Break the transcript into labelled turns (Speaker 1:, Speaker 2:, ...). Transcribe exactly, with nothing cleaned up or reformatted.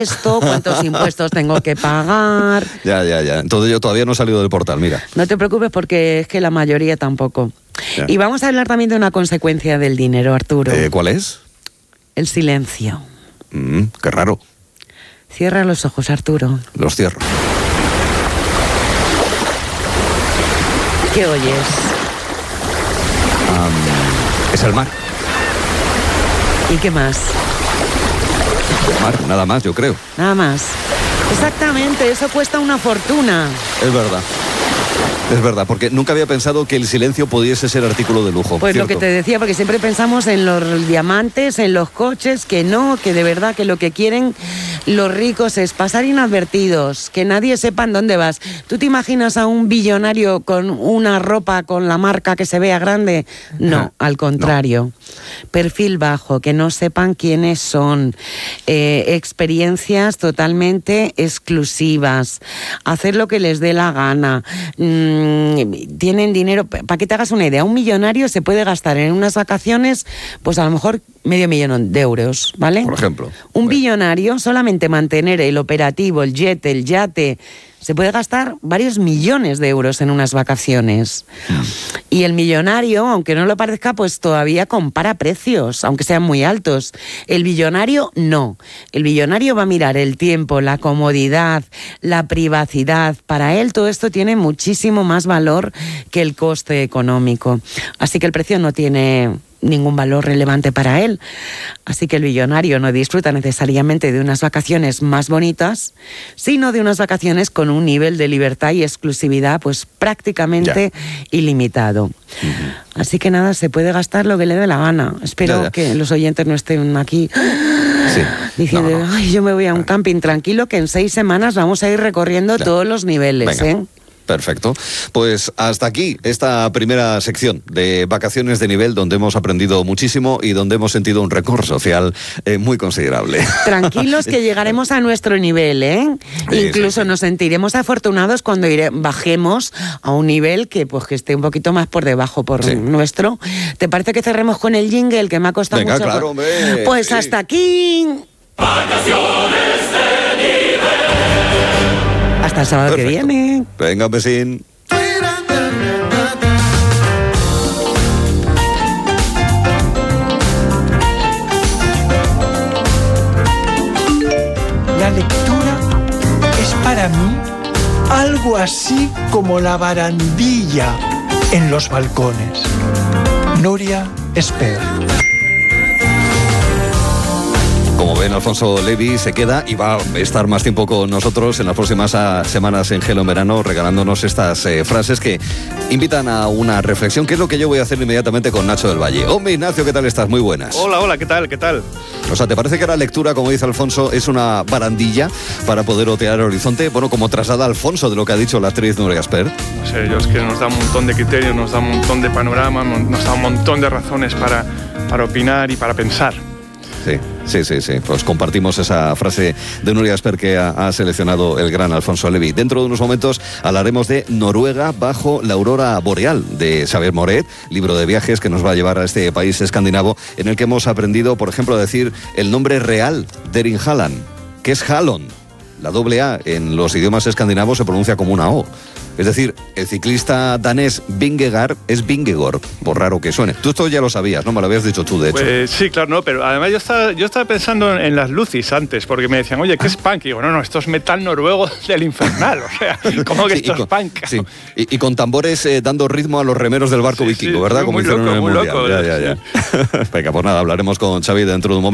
Speaker 1: esto, cuántos impuestos tengo que pagar.
Speaker 2: Ya, ya, ya. Entonces yo todavía no he salido del portal, mira.
Speaker 1: No te preocupes porque es que la mayoría tampoco.
Speaker 2: Ya.
Speaker 1: Y vamos a hablar también de una consecuencia del dinero, Arturo.
Speaker 2: Eh, ¿Cuál es?
Speaker 1: El silencio.
Speaker 2: Mm, qué raro.
Speaker 1: Cierra los ojos, Arturo.
Speaker 2: Los cierro.
Speaker 1: ¿Qué oyes?
Speaker 2: Um, es el mar.
Speaker 1: ¿Y qué más?
Speaker 2: El mar, nada más, yo creo.
Speaker 1: Nada más. Exactamente, eso cuesta una fortuna.
Speaker 2: Es verdad. Es verdad, porque nunca había pensado que el silencio pudiese ser artículo de lujo.
Speaker 1: Pues
Speaker 2: ¿cierto?
Speaker 1: lo que te decía, porque siempre pensamos en los diamantes, en los coches, que no, que de verdad que lo que quieren los ricos es pasar inadvertidos, que nadie sepa en dónde vas. ¿Tú te imaginas a un billonario con una ropa con la marca que se vea grande? No, al contrario. No. Perfil bajo, que no sepan quiénes son, eh, experiencias totalmente exclusivas, hacer lo que les dé la gana. Mm, tienen dinero, para que te hagas una idea, un millonario se puede gastar en unas vacaciones, pues a lo mejor medio millón de euros, ¿vale?
Speaker 2: Por ejemplo.
Speaker 1: Un
Speaker 2: bueno.
Speaker 1: billonario, solamente mantener el operativo, el jet, el yate, se puede gastar varios millones de euros en unas vacaciones. Mm. Y el millonario, aunque no lo parezca, pues todavía compara precios, aunque sean muy altos. El billonario, no. El billonario va a mirar el tiempo, la comodidad, la privacidad. Para él todo esto tiene muchísimo más valor que el coste económico. Así que el precio no tiene ningún valor relevante para él. Así que el billonario no disfruta necesariamente de unas vacaciones más bonitas, sino de unas vacaciones con un nivel de libertad y exclusividad pues prácticamente ya. ilimitado. Uh-huh. Así que nada, se puede gastar lo que le dé la gana. Espero ya, ya. que los oyentes no estén aquí sí. diciendo, no, no. ay, yo me voy a un camping tranquilo, que en seis semanas vamos a ir recorriendo ya. todos los niveles, Venga. ¿eh?
Speaker 2: Perfecto. Pues hasta aquí esta primera sección de Vacaciones de Nivel, donde hemos aprendido muchísimo y donde hemos sentido un récord social eh, muy considerable.
Speaker 1: Tranquilos que llegaremos a nuestro nivel, ¿eh? Sí, Incluso sí, sí. nos sentiremos afortunados cuando ire, bajemos a un nivel que pues que esté un poquito más por debajo por sí. nuestro. ¿Te parece que cerremos con el jingle que me ha costado
Speaker 2: Venga,
Speaker 1: mucho?
Speaker 2: Claro, hombre.
Speaker 1: Pues
Speaker 2: sí.
Speaker 1: hasta aquí.
Speaker 3: Vacaciones de Nivel.
Speaker 1: Hasta el sábado Perfecto. que viene.
Speaker 2: Venga, besín.
Speaker 4: La lectura es para mí algo así como la barandilla en los balcones. Nuria Esper.
Speaker 2: Como ven, Alfonso Levi se queda y va a estar más tiempo con nosotros en las próximas a, semanas en Gelo en Verano, regalándonos estas eh, frases que invitan a una reflexión, que es lo que yo voy a hacer inmediatamente con Nacho del Valle. Hombre, Ignacio, ¿qué tal estás? Muy buenas.
Speaker 5: Hola, hola, ¿qué tal? ¿Qué tal?
Speaker 2: O sea, ¿te parece que la lectura, como dice Alfonso, es una barandilla para poder otear el horizonte? Bueno, como traslada Alfonso de lo que ha dicho la actriz Nuria Esper.
Speaker 5: No sé, yo es que nos da un montón de criterios, nos da un montón de panorama, nos da un montón de razones para, para opinar y para pensar.
Speaker 2: Sí, sí, sí, sí. Pues compartimos esa frase de Nuria Esper que ha, ha seleccionado el gran Alfonso Levi. Dentro de unos momentos hablaremos de Noruega bajo la aurora boreal, de Xavier Moret, libro de viajes que nos va a llevar a este país escandinavo, en el que hemos aprendido, por ejemplo, a decir el nombre real de Erin Haaland, que es Haaland. La doble A en los idiomas escandinavos se pronuncia como una O. Es decir, el ciclista danés Vingegaard es Vingegaard, por raro que suene. Tú esto ya lo sabías, ¿no? Me lo habías dicho tú, de hecho.
Speaker 5: Pues sí, claro, no, pero además yo estaba, yo estaba pensando en las lucis antes, porque me decían, oye, ¿qué es punk? Y digo, no, no, esto es metal noruego del infernal, o sea, ¿cómo que sí, esto con, es punk?
Speaker 2: Sí. Y, y con tambores eh, dando ritmo a los remeros del barco sí, vikingo,
Speaker 5: sí,
Speaker 2: ¿verdad?
Speaker 5: Sí,
Speaker 2: Como
Speaker 5: muy
Speaker 2: hicieron
Speaker 5: loco,
Speaker 2: en el
Speaker 5: muy
Speaker 2: Mundial.
Speaker 5: loco,
Speaker 2: ya, ya, ya. Venga, pues nada, hablaremos con Xavi dentro de un momento.